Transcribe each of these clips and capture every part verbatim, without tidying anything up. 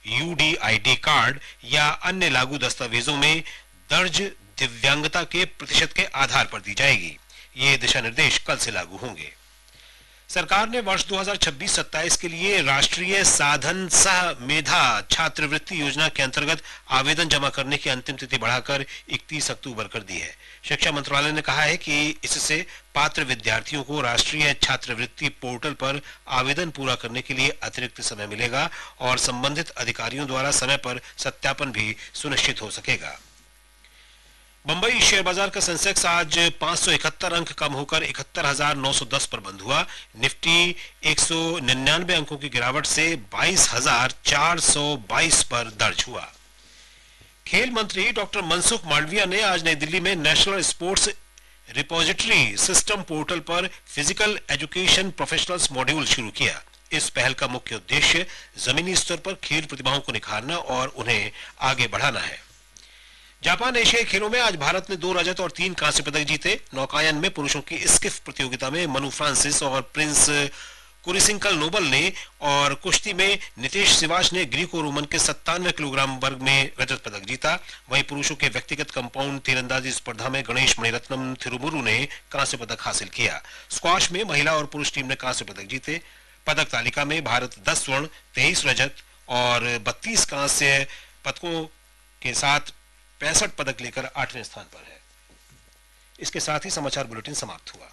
U D I D card या अन्य लागू दस्तावेजों में दर्ज दिव्यांगता के प्रतिशत के आधार पर दी जाएगी। ये दिशा निर्देश कल से लागू होंगे। सरकार ने वर्ष दो हज़ार छब्बीस सत्ताईस के लिए राष्ट्रीय साधन सह मेधा छात्रवृत्ति योजना के अंतर्गत आवेदन जमा करने की अंतिम तिथि बढ़ाकर इकतीस अक्टूबर कर दी है। शिक्षा मंत्रालय ने कहा है कि इससे पात्र विद्यार्थियों को राष्ट्रीय छात्रवृत्ति पोर्टल पर आवेदन पूरा करने के लिए अतिरिक्त समय मिलेगा और संबंधित अधिकारियों द्वारा समय पर सत्यापन भी सुनिश्चित हो सकेगा। बंबई शेयर बाजार का सेंसेक्स आज पाँच सौ इकहत्तर अंक कम होकर इकहत्तर हजार नौ सौ दस पर बंद हुआ। निफ्टी एक सौ निन्यानवे अंकों की गिरावट से बाईस हजार चार सौ बाईस पर दर्ज हुआ। खेल मंत्री डॉक्टर मनसुख मांडविया ने आज नई दिल्ली में national sports repository system portal पर फिजिकल एजुकेशन प्रोफेशनल्स मॉड्यूल शुरू किया। इस पहल का मुख्य उद्देश्य जमीनी स्तर पर खेल प्रतिभाओं को निखारना और उन्हें आगे बढ़ाना है। जापान एशियाई खेलों में आज भारत ने दो रजत और तीन कांस्य पदक जीते। नौकायन में पुरुषों की स्किफ प्रतियोगिता में मनु फ्रांसिस और प्रिंस कुरिसिंकल नोबल ने और कुश्ती में नितेश सिवाच ने ग्रीको रोमन के सत्तानवे किलोग्राम वर्ग में रजत पदक जीता। वहीं पुरुषों के व्यक्तिगत कंपाउंड तीरंदाजी स्पर्धा में गणेश मणिरत्नम थिरुमुरु ने कांस्य पदक हासिल किया। स्क्वाश में महिला और पुरुष टीम ने कांस्य पदक जीते। पदक तालिका में भारत दस स्वर्ण, तेईस रजत और बत्तीस कांस्य पदकों के साथ पैंसठ पदक लेकर आठवें स्थान पर है। इसके साथ ही समाचार बुलेटिन समाप्त हुआ।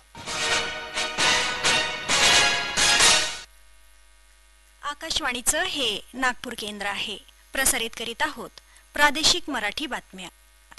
आकाशवाणीचं हे नागपूर केंद्र आहे। प्रसारित करीत आहोत प्रादेशिक मराठी बातम्या।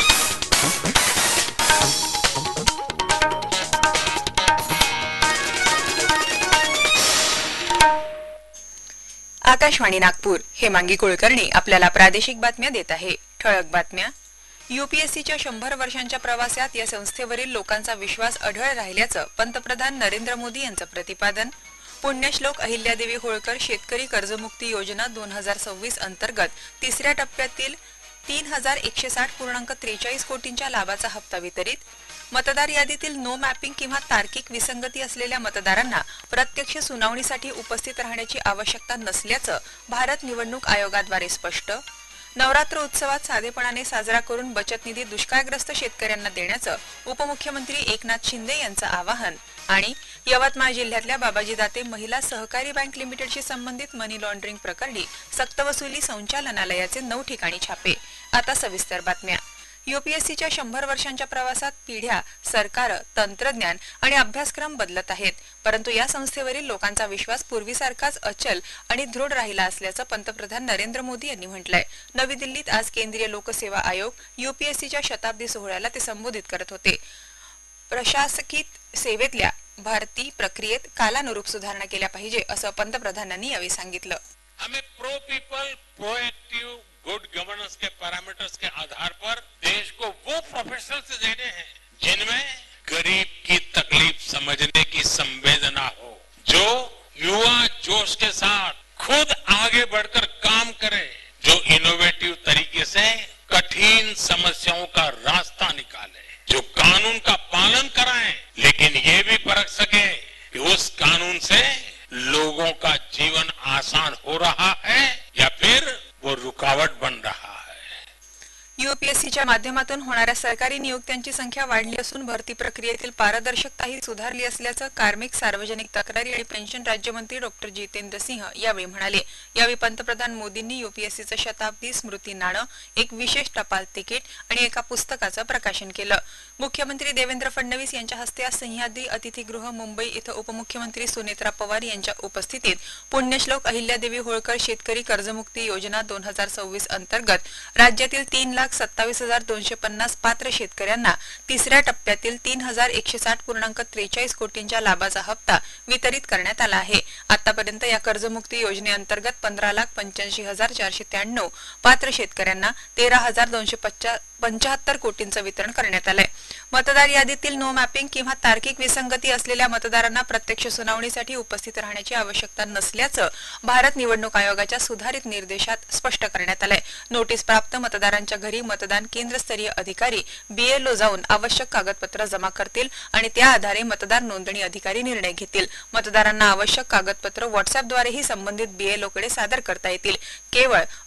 आकाशवाणी नागपूर हेमांगी कुलकर्णी आपल्याला प्रादेशिक बातम्या देत आहे। ठळक बातम्या। यूपीएससीच्या शंभर वर्षांच्या प्रवासात या संस्थेवरील लोकांचा विश्वास अढळ राहिल्याचं पंतप्रधान नरेंद्र मोदी यांचं प्रतिपादन। पुण्यश्लोक अहिल्यादेवी होळकर शेतकरी कर्जमुक्ती योजना दोन हजार सव्वीस अंतर्गत तिसऱ्या टप्प्यातील तीन हजार एकशे साठ पूर्णांक त्रेचाळीस कोटींच्या लाभाचा हप्ता वितरित। मतदार यादीतील नो मॅपिंग किंवा तार्किक विसंगती असलेल्या मतदारांना प्रत्यक्ष सुनावणीसाठी उपस्थित राहण्याची आवश्यकता नसल्याचं भारत निवडणूक आयोगाद्वारे स्पष्ट। नवरात्र उत्सवात साधेपणाने साजरा करून बचत निधी दुष्काळग्रस्त शेतकऱ्यांना देण्याचं उपमुख्यमंत्री एकनाथ शिंदे यांचं आवाहन। आणि यवतमाळ जिल्ह्यातल्या बाबाजी दाते महिला सहकारी बँक लिमिटेडशी संबंधित मनी लॉन्ड्रिंग प्रकरणी सक्तवसुली संचालनालयाचे नऊ ठिकाणी छापे। आता सविस्तर बातम्या। यूपीएससीच्या शंभर वर्षांच्या प्रवासात पिढ्या, सरकार, तंत्रज्ञान आणि अभ्यासक्रम बदलत आहेत, परंतु या संस्थेवरील लोकांचा विश्वास पूर्वीसारखाच अचल आणि दृढ राहिला असल्याचं पंतप्रधान नरेंद्र मोदी यांनी म्हटलंय। नवी दिल्लीत आज केंद्रीय लोकसेवा आयोग यूपीएससीच्या शताब्दी सोहळ्याला ते संबोधित करत होते। प्रशासकीय सेवेतल्या भरती प्रक्रियेत कालानुरूप सुधारणा केल्या पाहिजे असं पंतप्रधानांनी यावेळी सांगितलं। हमें pro people proactive good governance के पैरामीटर्स के आधार पर देश को वो प्रोफेशनल्स देने हैं जिनमें गरीब की तकलीफ समझने की संवेदना हो, जो युवा जोश के साथ खुद आगे बढ़कर काम करे, जो इनोवेटिव तरीके से कठिन समस्याओं का रास्ता निकाले, जो कानून का पालन कराएं लेकिन ये भी परख सके कि उस कानून से लोगों का जीवन आसान हो रहा है या फिर वो रुकावट बन रहा है। यूपीएससीच्या माध्यमातून होणाऱ्या सरकारी नियुक्त्यांची संख्या वाढली असून भरती प्रक्रियेतील पारदर्शकताही सुधारली असल्याचं कार्मिक, सार्वजनिक तक्रारी आणि पेन्शन राज्यमंत्री डॉक्टर जितेंद्र सिंह यावेळी म्हणाले। यावेळी पंतप्रधान मोदींनी यूपीएससीचं शताब्दी स्मृती नाणं, एक विशेष टपाल तिकीट आणि एका पुस्तकाचं प्रकाशन केलं। मुख्यमंत्री देवेंद्र फडणवीस यांच्या हस्ते आज सह्याद्री अतिथीगृह मुंबई इथं उपमुख्यमंत्री सुनेत्रा पवार यांच्या उपस्थितीत पुण्यश्लोक अहिल्यादेवी होळकर शेतकरी कर्जमुक्ती योजना दोन हजार सव्वीस अंतर्गत राज्यातील तीन लाख सत्तावीस हजार दोनशे पन्नास पात्र शेतकऱ्यांना तिसऱ्या टप्प्यातील तीन हजार एकशे साठ पूर्णांक त्रेचाळीस कोटींच्या लाभाचा हप्ता वितरित करण्यात आला आहे। आतापर्यंत या कर्जमुक्ती योजनेअंतर्गत पंधरा लाख पंच्याऐंशी हजार चारशे त्र्याण्णव पात्र शेतकऱ्यांना तेरा हजार दोनशे पंच्याहत्तर कोटींचं वितरण करण्यात आलंय। मतदार यादीतील नो मॅपिंग किंवा तार्किक विसंगती असलेल्या मतदारांना प्रत्यक्ष सुनावणीसाठी उपस्थित राहण्याची आवश्यकता नसल्याचं भारत निवडणूक आयोगाच्या सुधारित निर्देशात स्पष्ट करण्यात आलंय। नोटीस प्राप्त मतदारांच्या घरी मतदान केंद्रस्तरीय अधिकारी बीएलओ जाऊन आवश्यक कागदपत्र जमा करतील आणि त्या आधारे मतदार नोंदणी अधिकारी निर्णय घेतील। मतदारांना आवश्यक कागदपत्र व्हॉट्सअॅपद्वारेही संबंधित बीएलओ कडे सादर करता येतील। केवळ